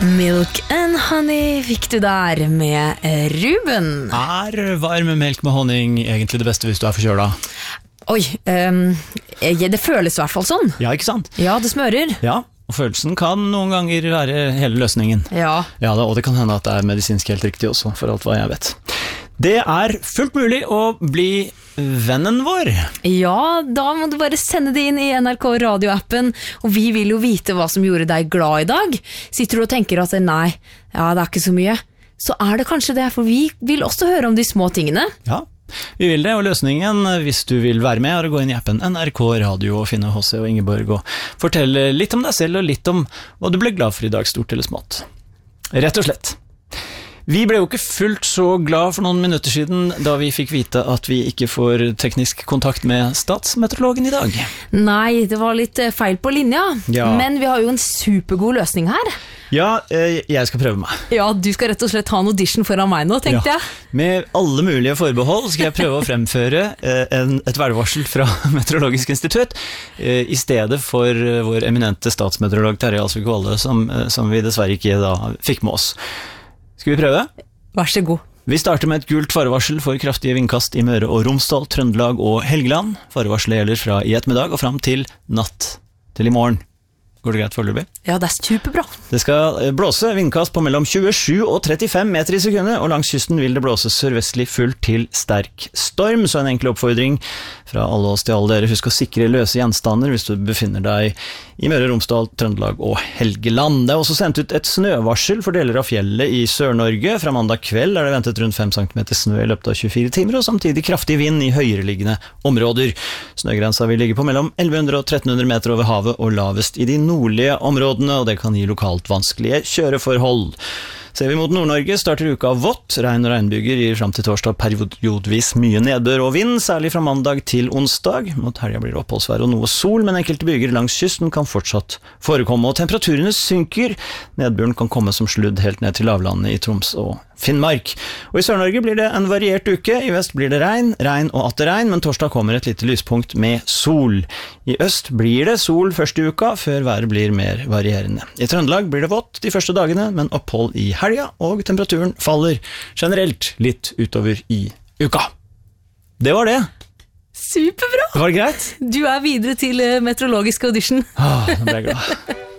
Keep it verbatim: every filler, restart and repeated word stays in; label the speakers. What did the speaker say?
Speaker 1: Milk and honey fikk du der med Ruben.
Speaker 2: Er varm melk med honning egentlig det beste hvis du er forkjøla?
Speaker 1: Oi, um, det føles i hvert fall sånn.
Speaker 2: Ja, ikke sant?
Speaker 1: Ja, det smører.
Speaker 2: Ja, og følelsen kan noen ganger være hele løsningen.
Speaker 1: Ja.
Speaker 2: Ja, og det kan hende at det er medisinsk helt riktig også, for alt hva jeg vet. Det er fullt mulig å bli vennen vår.
Speaker 1: Ja, da må du bare sende det inn i N R K radioappen, og vi vil jo vite hva som gjorde deg glad i dag. Sitter du og tenker at nei, ja, det er ikke så mye, så er det kanskje det, for vi vil også høre om de små tingene.
Speaker 2: Ja, vi vil det, og løsningen, hvis du vil være med, er å gå inn i appen N R K Radio og finne H C og Ingeborg og fortelle litt om deg selv og litt om hva du ble glad for i dag, stort eller smått. Rett og slett. Vi ble jo ikke fullt så glad for noen minutter siden da vi fikk vite at vi ikke får teknisk kontakt med statsmeteorologen i dag.
Speaker 1: Nei, det var litt feil på linja,
Speaker 2: ja.
Speaker 1: Men vi har jo en supergod løsning her.
Speaker 2: Ja, jeg skal prøve meg.
Speaker 1: Ja, du skal rett og slett ha en audition foran meg nå, tenkte
Speaker 2: ja.
Speaker 1: jeg.
Speaker 2: Med alle mulige forbehold skal jeg prøve å fremføre en, et værvarsel fra Meteorologisk institutt i stedet for vår eminente statsmeteorolog Terje Alsvik Valle, som, som vi dessverre ikke da fikk med oss. Skal vi prøve?
Speaker 1: Vær så god.
Speaker 2: Vi starter med et gult farevarsel for kraftige vindkast i Møre og Romsdal, Trøndelag og Helgeland. Farevarselet gjelder fra i ettermiddag og frem til natt til i morgen. Går det greit foreløpig?
Speaker 1: Ja, det er superbra.
Speaker 2: Det skal blåse vindkast på mellom tjuesju og trettifem meter i sekundet, og langs kysten vil det blåse sørvestlig fullt til sterk storm. Så en enkel oppfordring fra alle oss til alle dere, husk å sikre løse gjenstander hvis du befinner deg i Møre og Romsdal, Trøndelag og Helgeland. Det er også sendt ut et snøvarsel for deler av fjellet i Sør-Norge. Fra mandag kveld er det ventet rundt fem centimeter snø i løpet av tjuefire timer, og samtidig kraftig vind i høyereliggende områder. Snøgrensa vil ligge på mellom elleve hundre og tretten hundre meter over havet, og lavest i de nordlige områdene, og det kan gi lokalt vanskelige kjøreforhold. Ser vi mot Nord-Norge, starter uka vått. Regn og regnbyger gir frem til torsdag periodvis mye nedbør og vind, særlig fra mandag til onsdag. Mot helga blir det oppholdsvær og noe sol, men enkelte byger langs kysten kan fortsatt forekomme, og temperaturene synker. Nedbøren kan komme som sludd helt ned til lavlandet i Troms og Finnmark. Og i Sør-Norge blir det en variert uke. I vest blir det regn, regn og atter regn, men torsdag kommer et lite lyspunkt med sol. I øst blir det sol første uka, før været blir mer varierende. I Trøndelag blir det vått de første dagene, men opphold i helga, og temperaturen faller generelt litt utover i uka. Det var det.
Speaker 1: Superbra!
Speaker 2: Var det greit?
Speaker 1: Du er videre til meteorologisk audition.
Speaker 2: Ah, nå ble jeg glad.